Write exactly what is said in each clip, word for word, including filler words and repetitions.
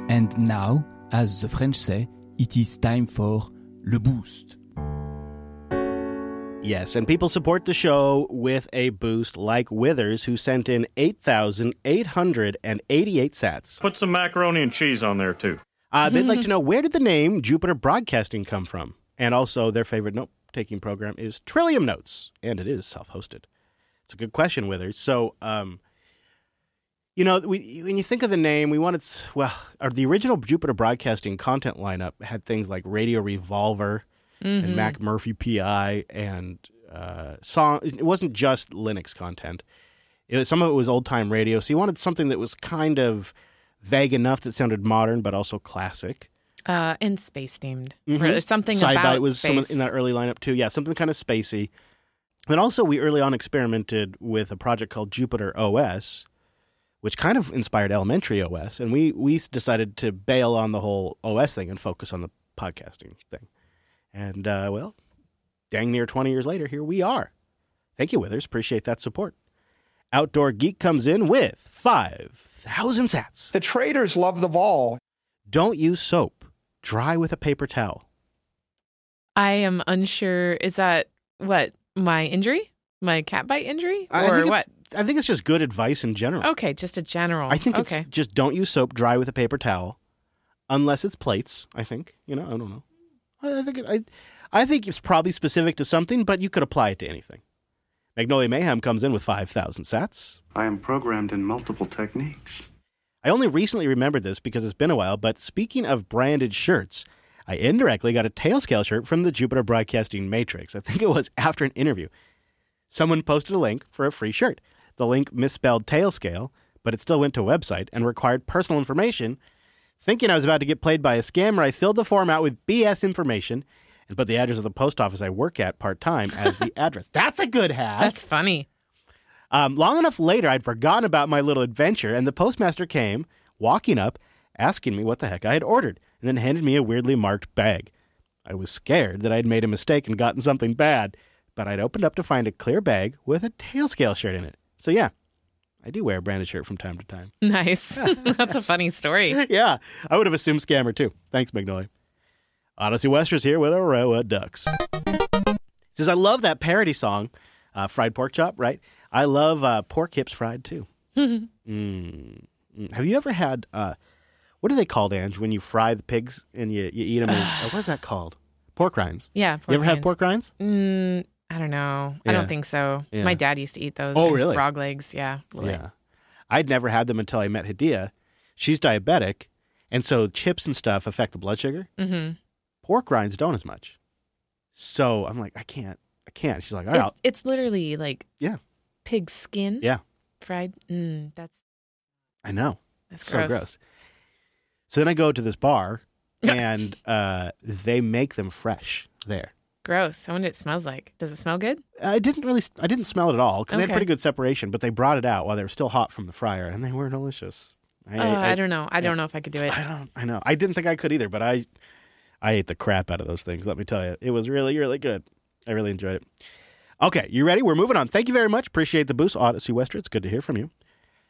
And now, as the French say, it is time for Le Boost. Yes, and people support the show with a boost like Withers, who sent in eight thousand eight hundred eighty-eight sats. Put some macaroni and cheese on there, too. Uh, they'd like to know, where did the name Jupiter Broadcasting come from? And also, their favorite note-taking program is Trillium Notes, and it is self-hosted. It's a good question, Withers. So, um, you know, we, when you think of the name, we wanted, well, our, the original Jupiter Broadcasting content lineup had things like Radio Revolver, mm-hmm. and Mac Murphy P I, and uh, song. It wasn't just Linux content. It was, some of it was old-time radio, so you wanted something that was kind of vague enough that sounded modern, but also classic. Uh, and space-themed. Mm-hmm. There's something Sidebite about was space. Some in that early lineup, too. Yeah, something kind of spacey. And also, we early on experimented with a project called Jupiter O S, which kind of inspired Elementary O S, and we, we decided to bail on the whole O S thing and focus on the podcasting thing. And, uh, well, dang near twenty years later, here we are. Thank you, Withers. Appreciate that support. Outdoor Geek comes in with five thousand sats. The traders love the vol. Don't use soap. Dry with a paper towel. I am unsure. Is that, what, my injury? My cat bite injury? I Or think what? It's, I think it's just good advice in general. Okay, just a general. I think okay. it's just don't use soap. Dry with a paper towel. Unless it's plates, I think. You know, I don't know. I, I think it, I, I think it's probably specific to something, but you could apply it to anything. Magnolia Mayhem comes in with five thousand sats. I am programmed in multiple techniques. I only recently remembered this because it's been a while, but speaking of branded shirts, I indirectly got a Tailscale shirt from the Jupiter Broadcasting Matrix. I think it was after an interview. Someone posted a link for a free shirt. The link misspelled Tailscale, but it still went to a website and required personal information. Thinking I was about to get played by a scammer, I filled the form out with B S information and put the address of the post office I work at part-time as the address. That's a good hack. That's funny. Um, long enough later, I'd forgotten about my little adventure, and the postmaster came, walking up, asking me what the heck I had ordered, and then handed me a weirdly marked bag. I was scared that I'd made a mistake and gotten something bad, but I'd opened up to find a clear bag with a Tailscale shirt in it. So yeah, I do wear a branded shirt from time to time. Nice. That's a funny story. Yeah, I would have assumed scammer too. Thanks, Magnolia. Odyssey Wester's here with Aroa Ducks. He says, I love that parody song, uh, Fried Pork Chop, right? I love uh, pork hips fried too. mm. Mm. Have you ever had, uh, what are they called, Ange, when you fry the pigs and you, you eat them? As, uh, what is that called? Pork rinds. Yeah, pork You ever rinds. had pork rinds? Mm, I don't know. Yeah. I don't think so. Yeah. My dad used to eat those. Oh, and really? Frog legs, yeah. Yeah. I'd never had them until I met Hadia. She's diabetic, and so chips and stuff affect the blood sugar. Mm-hmm. Pork rinds don't as much. So I'm like, I can't. I can't. She's like, all right. It's, it's literally like Yeah. pig skin Yeah. fried. Mm, that's I know. that's so gross. gross. So then I go to this bar, and uh, they make them fresh there. Gross. I wonder what it smells like. Does it smell good? I didn't really, I didn't smell it at all because they had Okay. pretty good separation, but they brought it out while they were still hot from the fryer, and they were delicious. I, Uh, I, don't know. I don't know if I could do it. I don't. I know. I didn't think I could either, but I, I ate the crap out of those things. Let me tell you, it was really, really good. I really enjoyed it. Okay, you ready? We're moving on. Thank you very much. Appreciate the boost, Odyssey Wester. It's good to hear from you.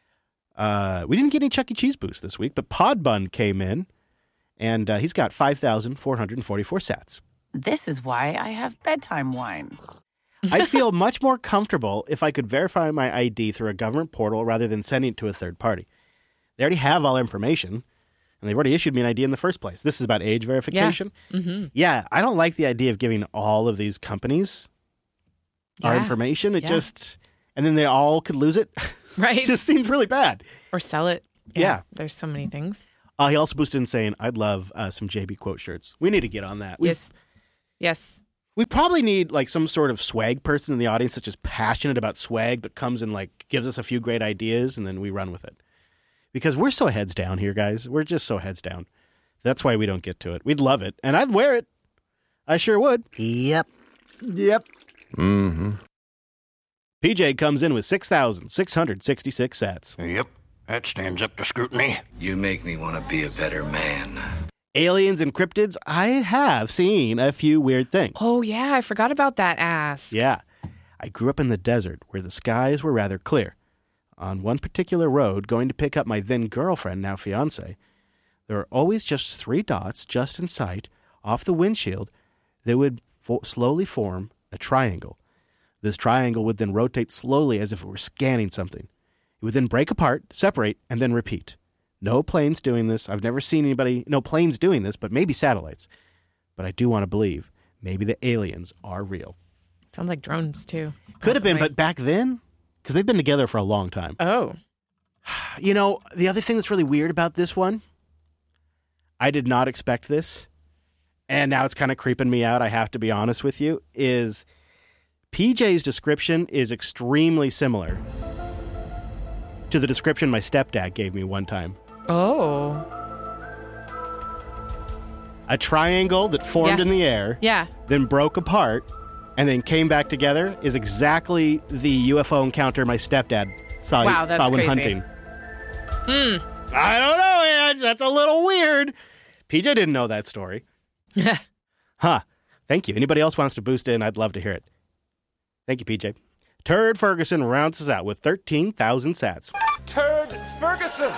Uh, we didn't get any Chuck E. Cheese boost this week, but Podbun came in, and uh, he's got five thousand four hundred forty-four sats. This is why I have bedtime wine. I'd feel much more comfortable if I could verify my I D through a government portal rather than sending it to a third party. They already have all information, and they've already issued me an I D in the first place. This is about age verification. Yeah. Mm-hmm. Yeah, I don't like the idea of giving all of these companies our Yeah. information. It Yeah. just, and then they all could lose it. Right. It just seems really bad. Or sell it. Yeah. There's so many things. Uh, he also boosted in saying, I'd love uh, some J B quote shirts. We need to get on that. We, Yes. Yes. We probably need like some sort of swag person in the audience that's just passionate about swag, but comes and like gives us a few great ideas, and then we run with it. Because we're so heads down here, guys. We're just so heads down. That's why we don't get to it. We'd love it, and I'd wear it. I sure would. Yep. Yep. Mm-hmm. P J comes in with six thousand six hundred sixty-six sats. Yep. That stands up to scrutiny. You make me want to be a better man. Aliens and cryptids, I have seen a few weird things. Oh, yeah. I forgot about that ass. Yeah. I grew up in the desert where the skies were rather clear. On one particular road, going to pick up my then girlfriend, now fiance, there are always just three dots just in sight off the windshield that would fo- slowly form a triangle. This triangle would then rotate slowly as if it were scanning something. It would then break apart, separate, and then repeat. No planes doing this. I've never seen anybody, no planes doing this, but maybe satellites. But I do want to believe maybe the aliens are real. Sounds like drones, too. Could have been, Possibly. but back then, because they've been together for a long time. Oh. You know, the other thing that's really weird about this one, I did not expect this, and now it's kind of creeping me out, I have to be honest with you, is P J's description is extremely similar to the description my stepdad gave me one time. Oh. A triangle that formed Yeah. in the air, Yeah. then broke apart, and then came back together is exactly the U F O encounter my stepdad saw, Wow, that's saw when crazy. hunting. Hmm. I don't know, Ange. That's a little weird. P J didn't know that story. Huh. Thank you. Anybody else wants to boost in, I'd love to hear it. Thank you, P J. Turd Ferguson rounds us out with thirteen thousand sats. Turd Ferguson.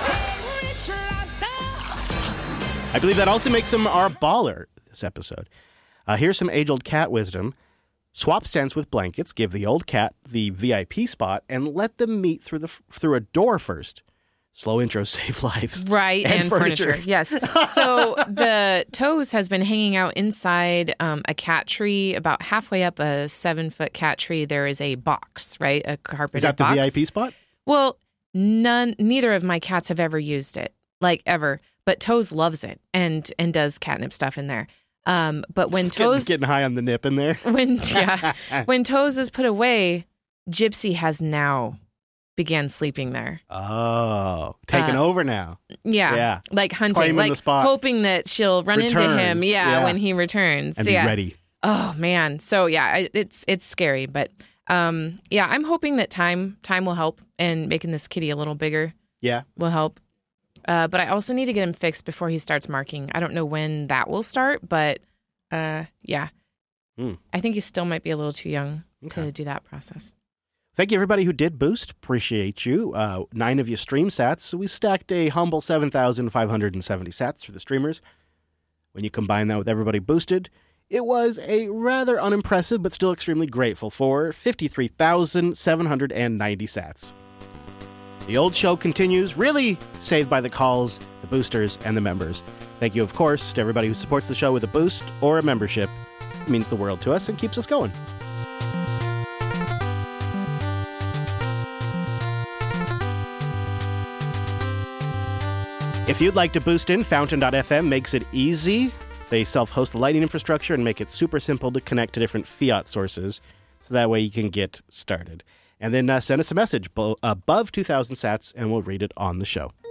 I believe that also makes him our baller this episode. Uh, here's some age-old cat wisdom. Swap scents with blankets, give the old cat the V I P spot, and let them meet through the through a door first. Slow intros save lives. Right, And and, furniture. furniture. Yes. So the Toes has been hanging out inside um, a cat tree. About halfway up a seven-foot cat tree, there is a box, right? A carpeted Is that the box. V I P spot? Well, none. Neither of my cats have ever used it, like ever. But Toes loves it and and does catnip stuff in there. Um, but when Just getting, Toes, getting high on the nip in there. when yeah, when Toes is put away, Gypsy has now began sleeping there. Oh, taking Uh, over now. Yeah, Yeah. like hunting, Claiming like the spot. hoping that she'll run into Return. him. Yeah, Yeah. when he returns, And yeah. be ready. Oh man, so yeah, I- it's it's scary, but um, yeah, I'm hoping that time time will help and making this kitty a little bigger Yeah. will help. Uh, but I also need to get him fixed before he starts marking. I don't know when that will start, but uh, yeah, Mm. I think he still might be a little too young Okay. to do that process. Thank you, everybody who did boost. Appreciate you. Uh, nine of you stream sats. So we stacked a humble seven thousand five hundred seventy sats for the streamers. When you combine that with everybody boosted, it was a rather unimpressive but still extremely grateful for fifty-three thousand seven hundred ninety sats. The old show continues, really saved by the calls, the boosters, and the members. Thank you, of course, to everybody who supports the show with a boost or a membership. It means the world to us and keeps us going. If you'd like to boost in, Fountain dot f m makes it easy. They self-host the lighting infrastructure and make it super simple to connect to different fiat sources, so that way you can get started. And then uh, send us a message bo- above two thousand sats, and we'll read it on the show.